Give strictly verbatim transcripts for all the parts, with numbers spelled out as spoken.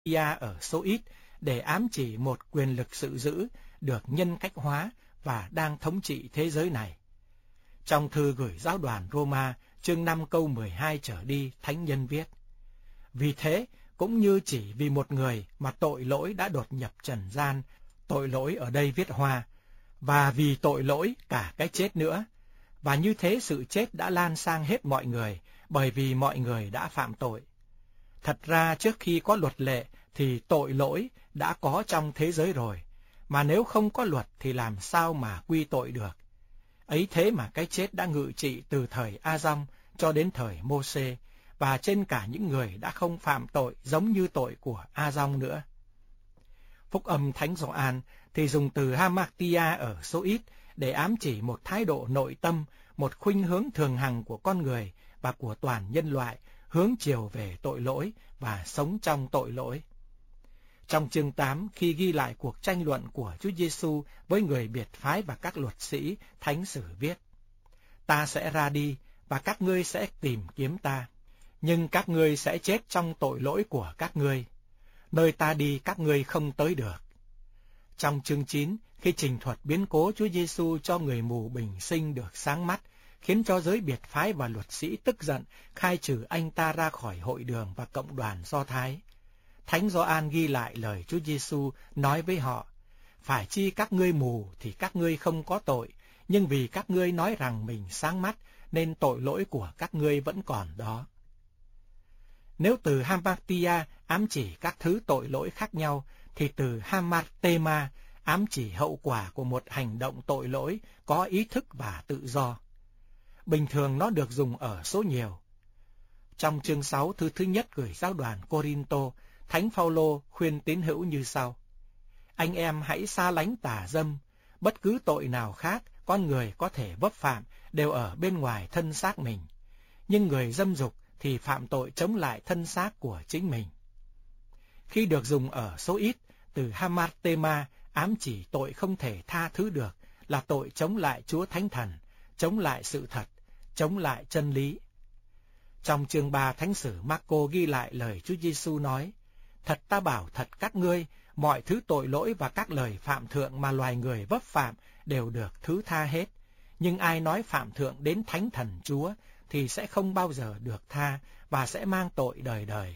hamartia ở số ít để ám chỉ một quyền lực sự dữ được nhân cách hóa và đang thống trị thế giới này. Trong thư gửi giáo đoàn Roma, chương năm câu mười hai trở đi, thánh nhân viết: Vì thế, cũng như chỉ vì một người mà tội lỗi đã đột nhập trần gian, tội lỗi ở đây viết hoa, và vì tội lỗi cả cái chết nữa, và như thế sự chết đã lan sang hết mọi người, bởi vì mọi người đã phạm tội. Thật ra trước khi có luật lệ thì tội lỗi đã có trong thế giới rồi, mà nếu không có luật thì làm sao mà quy tội được. Ấy thế mà cái chết đã ngự trị từ thời A-dong cho đến thời Mô-sê, và trên cả những người đã không phạm tội giống như tội của A-dong nữa. Phúc âm Thánh Gioan thì dùng từ hamartia ở số ít để ám chỉ một thái độ nội tâm, một khuynh hướng thường hằng của con người và của toàn nhân loại hướng chiều về tội lỗi và sống trong tội lỗi. Trong chương tám, khi ghi lại cuộc tranh luận của Chúa Giêsu với người biệt phái và các luật sĩ, Thánh Sử viết: Ta sẽ ra đi và các ngươi sẽ tìm kiếm ta, nhưng các ngươi sẽ chết trong tội lỗi của các ngươi. Nơi ta đi các ngươi không tới được. Trong chương chín, khi trình thuật biến cố Chúa Giêsu cho người mù bình sinh được sáng mắt, khiến cho giới biệt phái và luật sĩ tức giận, khai trừ anh ta ra khỏi hội đường và cộng đoàn Do Thái. Thánh Gioan ghi lại lời Chúa Giêsu nói với họ: Phải chi các ngươi mù thì các ngươi không có tội, nhưng vì các ngươi nói rằng mình sáng mắt, nên tội lỗi của các ngươi vẫn còn đó. Nếu từ hamartia ám chỉ các thứ tội lỗi khác nhau, thì từ hamartema ám chỉ hậu quả của một hành động tội lỗi có ý thức và tự do. Bình thường nó được dùng ở số nhiều. Trong chương sáu thư thứ nhất gửi giáo đoàn Cô-rin-tô, Thánh Phao-lô khuyên tín hữu như sau: Anh em hãy xa lánh tà dâm, bất cứ tội nào khác con người có thể vấp phạm đều ở bên ngoài thân xác mình, nhưng người dâm dục thì phạm tội chống lại thân xác của chính mình. Khi được dùng ở số ít, từ hamartema ám chỉ tội không thể tha thứ được là tội chống lại Chúa Thánh Thần, chống lại sự thật, chống lại chân lý. Trong chương ba, Thánh sử Mác-cô ghi lại lời Chúa Giêsu nói: Thật ta bảo thật các ngươi, mọi thứ tội lỗi và các lời phạm thượng mà loài người vấp phạm đều được thứ tha hết, nhưng ai nói phạm thượng đến Thánh Thần Chúa thì sẽ không bao giờ được tha và sẽ mang tội đời đời.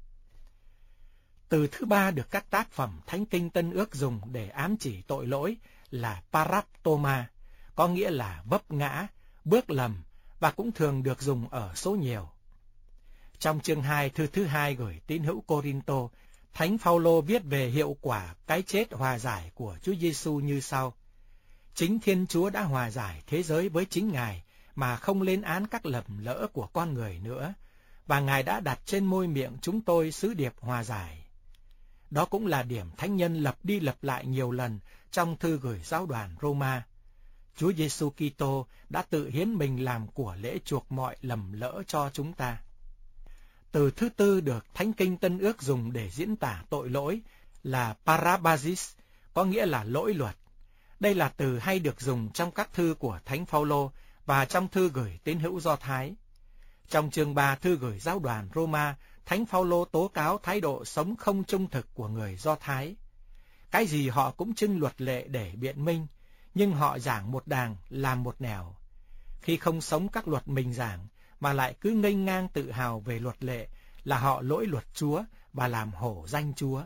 Từ thứ ba được các tác phẩm Thánh Kinh Tân Ước dùng để ám chỉ tội lỗi là paraptoma, có nghĩa là vấp ngã, bước lầm, và cũng thường được dùng ở số nhiều. Trong chương hai thư thứ hai gửi tín hữu Cô-rin-tô, Thánh Phao-lô viết về hiệu quả cái chết hòa giải của Chúa Giêsu như sau: Chính Thiên Chúa đã hòa giải thế giới với chính Ngài mà không lên án các lầm lỡ của con người nữa, và Ngài đã đặt trên môi miệng chúng tôi sứ điệp hòa giải. Đó cũng là điểm thánh nhân lặp đi lặp lại nhiều lần trong thư gửi giáo đoàn Roma. Chúa Giêsu Kitô đã tự hiến mình làm của lễ chuộc mọi lầm lỡ cho chúng ta. Từ thứ tư được Thánh Kinh Tân Ước dùng để diễn tả tội lỗi là parabasis, có nghĩa là lỗi luật. Đây là từ hay được dùng trong các thư của Thánh Phao-lô và trong thư gửi tín hữu Do Thái. Trong chương ba thư gửi giáo đoàn Roma, Thánh Phao-lô tố cáo thái độ sống không trung thực của người Do Thái. Cái gì họ cũng trưng luật lệ để biện minh, nhưng họ giảng một đàng làm một nẻo. Khi không sống các luật mình giảng, mà lại cứ nghênh ngang tự hào về luật lệ, là họ lỗi luật Chúa và làm hổ danh Chúa.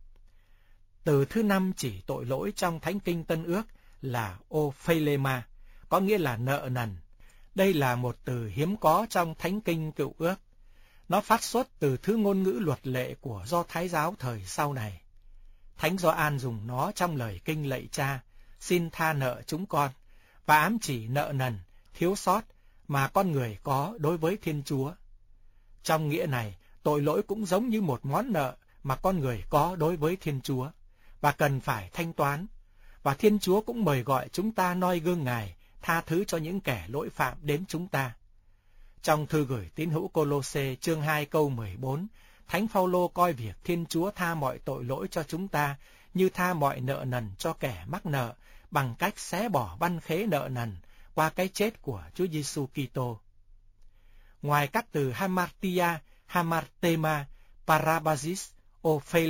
Từ thứ năm chỉ tội lỗi trong Thánh Kinh Tân Ước là ophelema, có nghĩa là nợ nần. Đây là một từ hiếm có trong Thánh Kinh Cựu Ước. Nó phát xuất từ thứ ngôn ngữ luật lệ của Do Thái giáo thời sau này. Thánh Gioan dùng nó trong lời kinh lạy Cha: Xin tha nợ chúng con, và ám chỉ nợ nần, thiếu sót mà con người có đối với Thiên Chúa. Trong nghĩa này, tội lỗi cũng giống như một món nợ mà con người có đối với Thiên Chúa, và cần phải thanh toán. Và Thiên Chúa cũng mời gọi chúng ta noi gương Ngài, tha thứ cho những kẻ lỗi phạm đến chúng ta. Trong thư gửi tín hữu Cô-lô-sê chương hai câu mười bốn, Thánh Phao-lô coi việc Thiên Chúa tha mọi tội lỗi cho chúng ta như tha mọi nợ nần cho kẻ mắc nợ, bằng cách xé bỏ băn khế nợ nần qua cái chết của Chúa Giêsu Kitô. Ngoài các từ hamartia, hamartema, parabasis, Ophelia